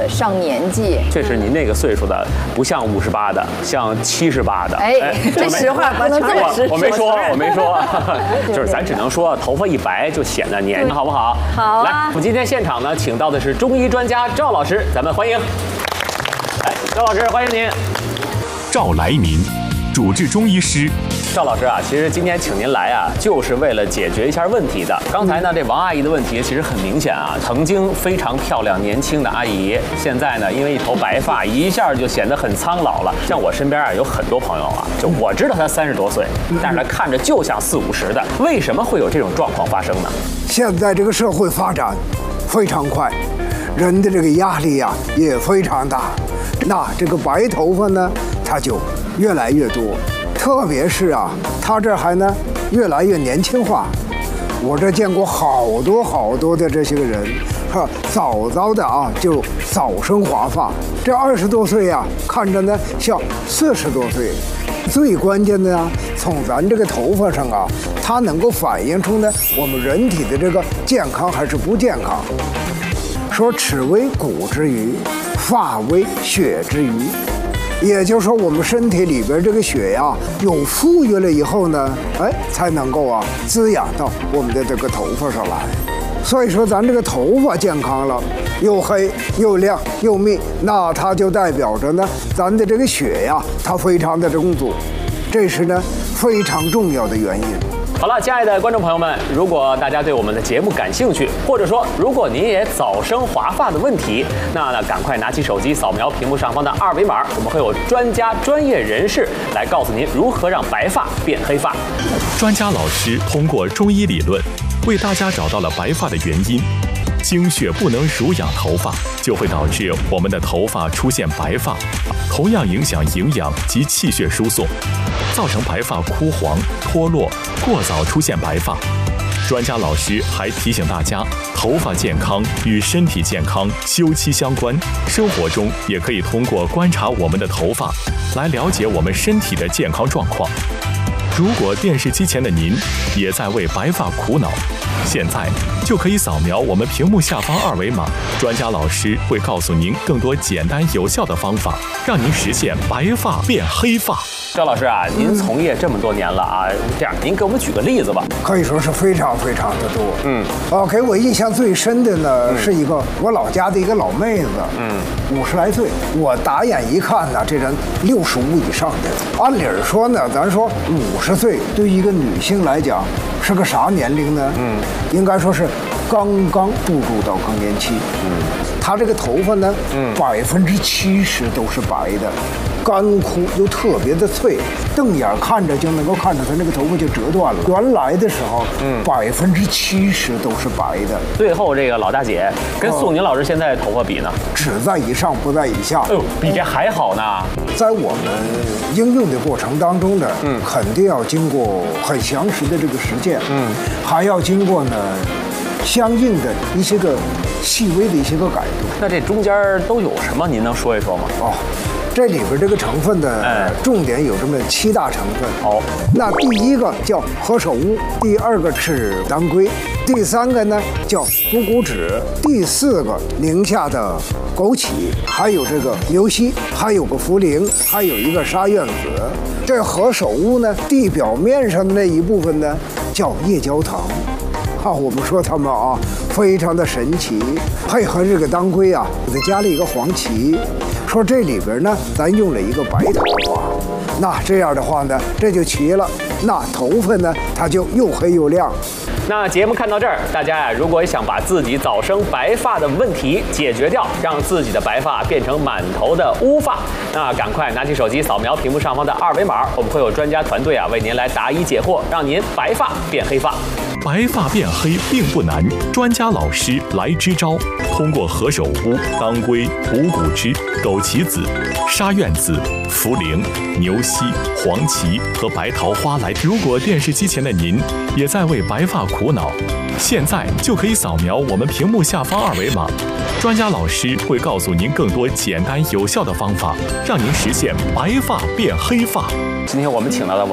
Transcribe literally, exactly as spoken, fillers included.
上年纪。 确实，您那个岁数的不像五十八的，像七十八的。 哎，这实话不能这么说。 我没说，我没说，就是咱只能说头发一白就显得年轻，好不好？ 好啊。 来，我们今天现场呢，请到的是中医专家赵老师，咱们欢迎。来，赵老师，欢迎您。 赵来民，主治中医师。 赵老师啊，其实今天请您来啊，就是为了解决一下问题的。刚才呢，这王阿姨的问题其实很明显啊，曾经非常漂亮年轻的阿姨，现在呢，因为一头白发，一下就显得很苍老了。像我身边啊，有很多朋友啊，就我知道她三十多岁，但是她看着就像四五十的，为什么会有这种状况发生呢？ 现在这个社会发展非常快，人的这个压力呀、啊、也非常大，那这个白头发呢，它就越来越多。特别是啊，他这还呢越来越年轻化。我这见过好多好多的这些个人，哈，早早的啊就早生华发。这二十多岁啊，看着呢像四十多岁。最关键的啊，从咱这个头发上啊，它能够反映出呢我们人体的这个健康还是不健康。说齿为骨之余，发为血之余。也就是说，我们身体里边这个血呀，有富裕了以后呢，哎，才能够啊滋养到我们的这个头发上来。所以说，咱这个头发健康了，又黑又亮又密，那它就代表着呢，咱的这个血呀，它非常的充足，这是呢非常重要的原因。 好了，亲爱的观众朋友们，如果大家对我们的节目感兴趣，或者说如果您也早生华发的问题，那呢赶快拿起手机扫描屏幕上方的二维码，我们会有专家专业人士来告诉您如何让白发变黑发。 专家老师通过中医理论为大家找到了白发的原因。经血不能濡养头发，就会导致我们的头发出现白发，同样影响营养及气血输送，造成白发枯黄、脱落，过早出现白发。专家老师还提醒大家，头发健康与身体健康休戚相关，生活中也可以通过观察我们的头发来了解我们身体的健康状况。如果电视机前的您也在为白发苦恼，现在就可以扫描我们屏幕下方二维码，专家老师会告诉您更多简单有效的方法，让您实现白发变黑发。 赵老师啊，您从业这么多年了啊，这样您给我们举个例子吧。 可以说是非常非常的多。 嗯， 啊，给我印象最深的呢、嗯、是一个我老家的一个老妹子，嗯，五十来岁，我打眼一看呢，这人六十五以上的。按理儿说呢，咱说五十岁对于一个女性来讲是个啥年龄呢？嗯，应该说是刚刚步入到更年期。嗯，她这个头发呢，嗯，百分之七十都是白的。干枯又特别的脆，瞪眼看着就能够看着它那个头发就折断了。原来的时候，嗯，百分之七十都是白的。 最后这个老大姐跟宋宁老师现在头发比呢， 只在以上不在以下。 哎呦，比这还好呢。 在我们应用的过程当中呢，嗯，肯定要经过很详实的这个实践，嗯，还要经过呢相应的一些个细微的一些个改动。 那这中间都有什么？您能说一说吗？ 哦。这里边这个成分的重点有这么七大成分。 好， 那第一个叫何首乌，第二个是当归，第三个呢叫补骨脂，第四个宁夏的枸杞，还有这个牛膝，还有个茯苓，还有一个沙苑子。这何首乌呢，地表面上的那一部分呢叫夜焦糖。啊，我们说它们啊非常的神奇，配合这个当归啊，再加了一个黄芪。说这里边呢，咱用了一个白头发，那这样的话呢，这就齐了。那头发呢，它就又黑又亮。 那节目看到这儿，大家呀，如果想把自己早生白发的问题解决掉，让自己的白发变成满头的乌发，那赶快拿起手机扫描屏幕上方的二维码，我们会有专家团队啊为您来答疑解惑，让您白发变黑发。 白发变黑并不难，专家老师来支招。通过何首乌、当归、补骨脂、枸杞子、沙苑子、茯苓、牛膝、黄芪和白桃花来。如果电视机前的您也在为白发苦恼，现在就可以扫描我们屏幕下方二维码，专家老师会告诉您更多简单有效的方法，让您实现白发变黑发。 今天我们请到的王